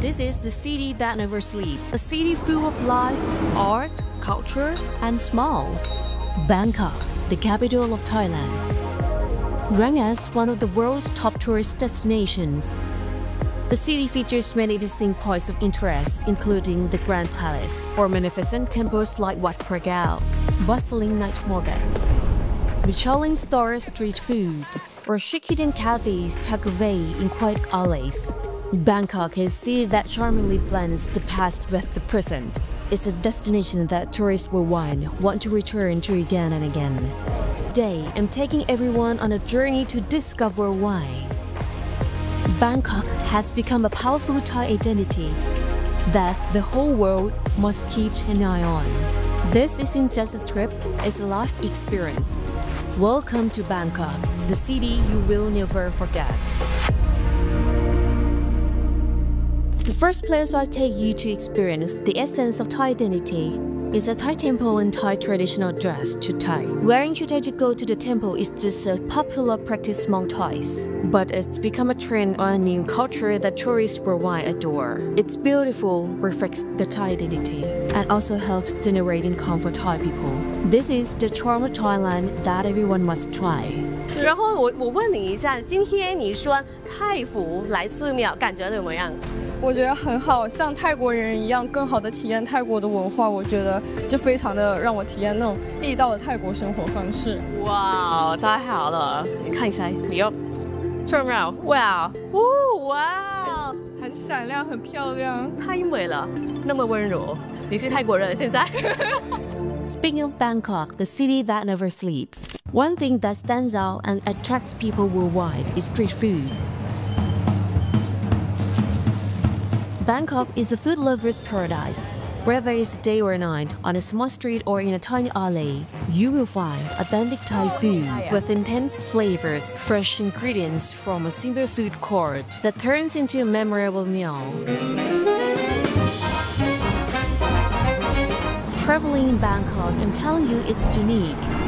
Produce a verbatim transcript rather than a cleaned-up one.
This is the city that never sleeps, a city full of life, art, culture, and smiles. Bangkok, the capital of Thailand. Ranked as one of the world's top tourist destinations, the city features many distinct points of interest, including the Grand Palace, or magnificent temples like Wat Phra Kaew, bustling night markets, Michelin-star street food, or chic hidden cafes tucked away in quiet alleys. Bangkok is a city that charmingly blends the past with the present. It's a destination that tourists worldwide want to return to again and again. Today, I'm taking everyone on a journey to discover why. Bangkok has become a powerful Thai identity that the whole world must keep an eye on. This isn't just a trip, it's a life experience. Welcome to Bangkok, the city you will never forget. The first place I take you to experience the essence of Thai identity is a Thai temple in Thai traditional dress, Chutai. Wearing Chutai to go to the temple is just a popular practice among Thais, but it's become a trend or a new culture that tourists worldwide adore. It's beautiful, reflects the Thai identity, and also helps generate income for Thai people. This is the charm of Thailand that everyone must try. 然后我我问你一下，今天你说泰服来寺庙，感觉怎么样？ 我觉得很好，像泰国人一样，更好的体验泰国的文化，我觉得就非常的让我体验那种地道的泰国生活方式。 哇，太好了！你看一下，你要 turn around， 哇，哦，哇， 很闪亮，很漂亮， 太美了，那么温柔。你是泰国人，现在。 Speaking of Bangkok, the city that never sleeps, one thing that stands out and attracts people worldwide is street food. Bangkok is a food lover's paradise. Whether it's day or night, on a small street or in a tiny alley, you will find authentic Thai food with intense flavors, fresh ingredients from a simple food court that turns into a memorable meal. Traveling in Bangkok, I'm telling you, it's unique.